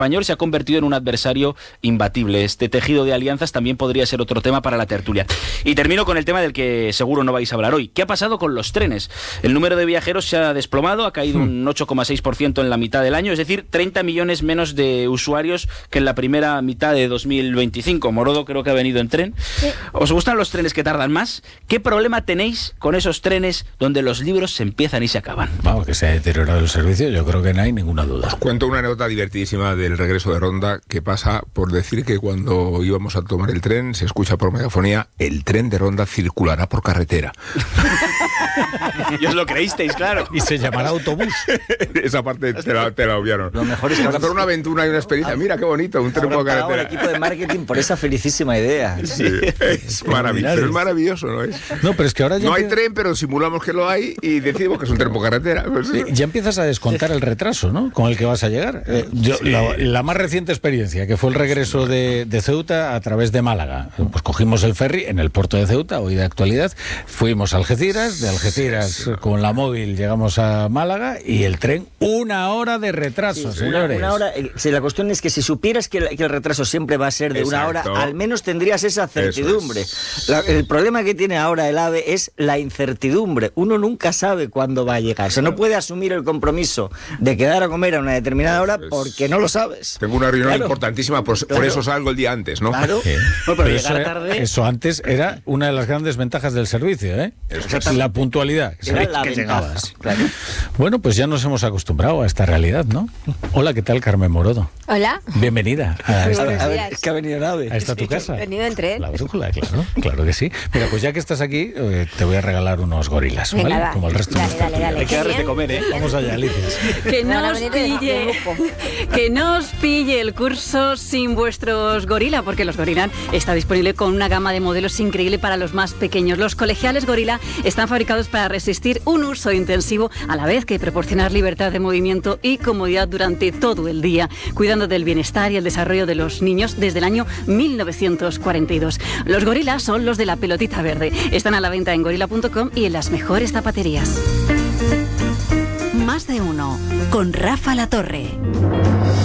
español se ha convertido en un adversario imbatible. Este tejido de alianzas también podría ser otro tema para la tertulia. Y termino con el tema del que seguro no vais a hablar hoy. ¿Qué ha pasado con los trenes? El número de viajeros se ha desplomado, ha caído un 8,6% en la mitad del año, es decir, 30 millones menos de usuarios que en la primera mitad de 2025. Morodo creo que ha venido en tren. Sí. ¿Os gustan los trenes que tardan más? ¿Qué problema tenéis con esos trenes donde los libros se empiezan y se acaban? Vamos, que se ha deteriorado el servicio, yo creo que no hay ninguna duda. Os cuento una anécdota divertidísima del regreso de Ronda, que pasa por decir que cuando íbamos a tomar el tren, se escucha por megafonía: el tren de Ronda circulará por carretera. Y os lo creísteis, claro. Y se llamará autobús. Esa parte te la obviaron. Lo mejor es que vamos a hacer una aventura y una experiencia. Mira qué bonito, un tren por carretera. El equipo de marketing por esa felicísima idea. Sí, es maravilloso. Pero es maravilloso, ¿no es? No, pero es que ahora ya no hay tren, pero simulamos que lo hay y decimos que es un tren por carretera. Pues sí, ya empiezas a descontar el retraso, ¿no? Con el que vas a llegar. La más reciente experiencia, que fue el regreso de Ceuta a través de Málaga. Pues cogimos el ferry en el puerto de Ceuta, hoy de actualidad, fuimos a Algeciras, de Algeciras con la móvil llegamos a Málaga y el tren 1 hora de retraso, señores. Una hora. La cuestión es que si supieras que el retraso siempre va a ser de 1 hora, al menos tendrías esa certidumbre. El problema que tiene ahora el AVE es la incertidumbre. Uno nunca sabe cuándo va a llegar. O sea, no puede asumir el compromiso de quedar a comer a una determinada hora porque no lo sabes. Tengo una reunión importantísima, por eso salgo el día antes, ¿no? Claro. No, pero llegar tarde... Eso antes era una de las grandes ventajas del servicio, ¿eh? La puntualidad. Que llegabas. Claro. Bueno, pues ya nos hemos acostumbrado a esta realidad, ¿no? Hola, ¿qué tal, Carmen Morodo? Hola. Bienvenida a Es que ha venido el AVE. a esta tu casa. He venido en tren. La brújula, claro que sí. Mira, pues ya que estás aquí, te voy a regalar unos gorilas, ¿vale? Venga, como el resto de nuestra dale. Hay que darles de comer, ¿eh? Vamos allá, Alicia. Que no os pille el curso sin vuestros gorila, porque los Gorilla está disponible con una gama de modelos increíble para los más pequeños. Los colegiales Gorilla están fabricados para resistir un uso intensivo a la vez que proporcionar libertad de movimiento y comodidad durante todo el día, cuidando del bienestar y el desarrollo de los niños desde el año 1942. Los Gorilla son los de la pelotita verde. Están a la venta en gorilla.com y en las mejores zapaterías. Más de uno, con Rafa La Torre.